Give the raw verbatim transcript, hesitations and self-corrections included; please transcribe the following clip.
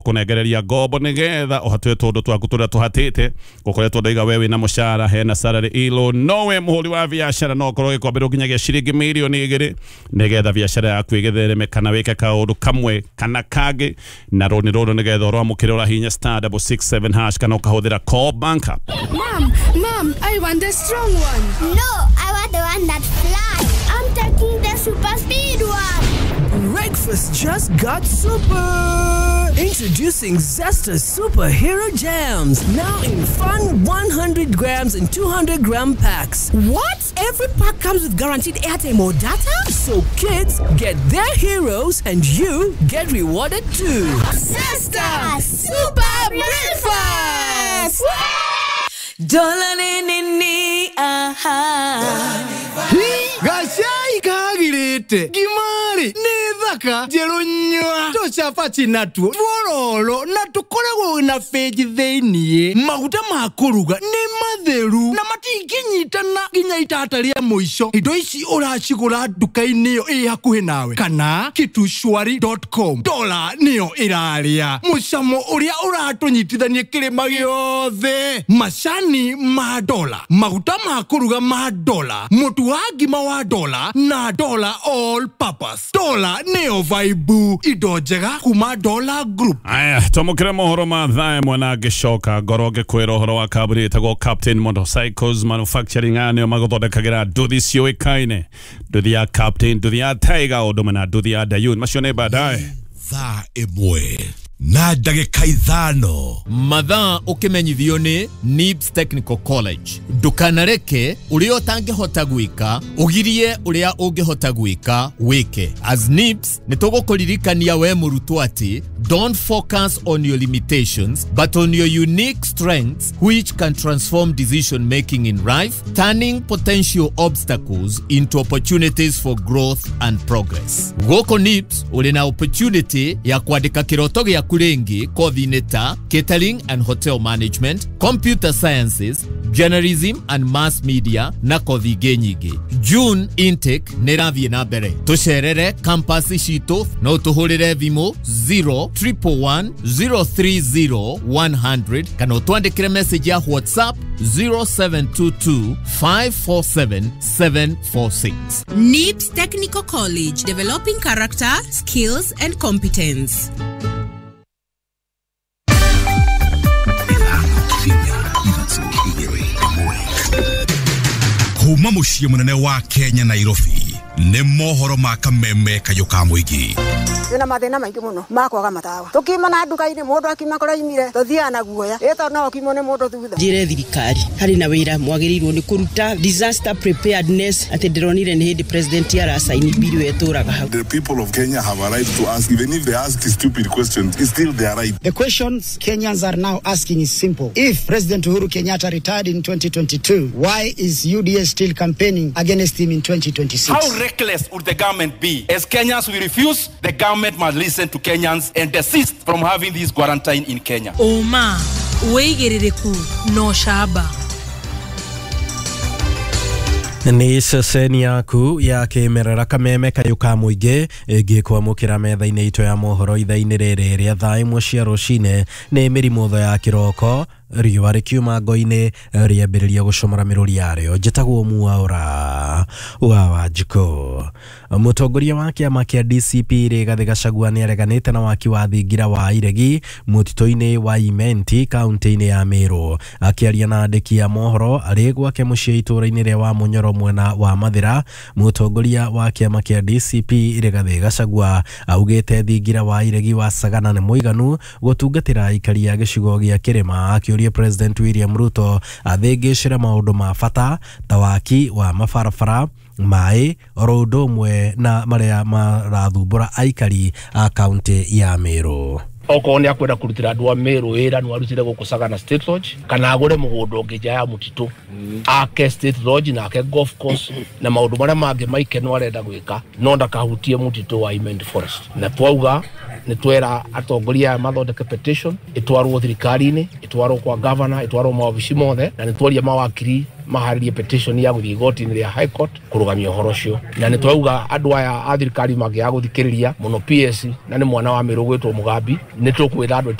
kunegereria gobo nigetha ohatwe tondu twaku turia tuhatite gukoretwo ndaiga wewe na mushara hena salary ilo nowe muhuri wa biashara no korwo gikwambirwo nginyagia ciringi milioni igiri nigetha biashara yaku igethereme kana wike kaundu kamwe kana kage na roni rodo nigetha uramukire ura hinya star double six seven hash kana ukahuthira call bank app. Mom, mom, I want the strong one. No, I want the one that flies. I'm taking the super speed one. Breakfast just got super! Introducing Zesta Superhero Jams. Now in fun one hundred grams and two hundred gram packs. What? Every pack comes with guaranteed airtime or data? So kids get their heroes and you get rewarded too. Zesta Super Breakfast! Dola ni ni aha. Gashai kagirete Gimari Nethaka Jerunywa Toshafa chinatu Tworolo Natukorewo na feji theinie Maguta makuruga Ni matheru Na matikinyitana Ginya itataria muisho Indo ici urachigura duka-ini yo ĩ hakuhĩ nawe kana kitushwari dot com Dola niyo iraria Mucamo uria uratunyitithanie kirima giothe Macani ma dola Maguta makuruga ma dola Mutu wa ngima wa dola na dola all purpose dola neo vibe ido njega kuma Dola Group. Aya tomukire mohoro ma thae mwana gishoka goroge kwero horo wa kaburi tago Captain Motorcycles Manufacturing anio magothondekagira nduthi cioikaine nduthi ya Captain nduthi ya Tiger odumana nduthi ya Dayun macione baadaye thaa imwe na ndagika ithano mathaa ukimenyithio ni Nips Technical College ndukanareke uria utangihota gwika ugirie uria ungihota gwika wike as Nips nitugukuririkania we murutwo ati don't focus on your limitations but on your unique strengths which can transform decision making in life, turning potential obstacles into opportunities for growth and progress. Goko Nips uri na opportunity ya kuandika kiroto gya kurengi kothi ta catering and hotel management, computer sciences, journalism and mass media na kothi genyige. June intake nerathie na mbere. Tucerere campus citu no tuhurire thimu zero triple one zero three zero one hundred kana twandikire message ya WhatsApp zero seven two two five four seven seven four six. Nips Technical College, developing character, skills and competence. Kuma muciĩ munene wa Kenya Nairobi ne mohoro makameme kayuka muigi Tuna mathina maingi muno makwaga matawa tukima na nduka-ini mundu akimakora imire tuthia na guoya eto no kimone mundu thutha njire thirikari hari na wira mwagirirwo ni kuruta disaster preparedness ati ndironire ni hindi president ya rasaini bill eturaga hau. The people of Kenya have a right to ask, even if they ask stupid questions, it's still their right. The questions Kenyans are now asking is simple. If President Uhuru Kenyatta retired in twenty twenty-two, why is U D A still campaigning against him in twenty twenty-six? How reckless would the government be? As Kenyans we refuse, the government must listen to Kenyans and desist from having this quarantine in Kenya. Oma, weigerereku no shaba. Ni seseni yaku ya kimerera kameme kayuka muige igikwa mukira metha-ini ito ya mohoro itha-ini riri ria thaa imwe cia rucine ni mirimutho ya kiroko riwa rikiuma ngo-ini riambiriria gucomora miruri yario njitagwo Muaura wa Wanjiko. Mutongoria wa kiama kia D C P Rigathi Gachagua ni areganite na waki wa thingira wa iregi mutito-ini wa Imenti kaunti-ini ya Meru. Akiaria na andiki ya mohoro ari gwake mucii itura-ini ria wa Munyoro mwena wa Mathira, mutongoria wa kiama kia D C P Rigathi Gachagua augite thingira wa iregi wa Sagana ni muiganu gutungatira aikari ya gicigo gia Kirima. Akiuria President William Ruto athingicire maundu ma bata ta waki wa mabarabara, mai, oro mwe na maria marathumbura aikari a kaunti ya Meru. Oko ni akwenda kurutira andu a Meru wira ni warutire guku Sagana State Lodge kana agure mugundo ungija ya mutitu ake State Lodge na ake golf course na maundu maria mangi maike no arenda gwika no ndakahutie mutitu wa Imenti Forest na twauga nĩ twera atongoria mathondeke petition itwarwo thirikari-inĩ itwarwo kwa governor itwarwo maobici mothe na nĩ twaria mawakiri maharirie petition ya gũthiĩ igoti-inĩ rĩa High Court kũrũgamia ũhoro ũcio na nĩ twauga andũ aya a thirikari mangĩaga gũthikĩrĩria mũno P S na nĩ mwana wa Meru gwĩtwo Mugambi nĩ tũkwĩra andũ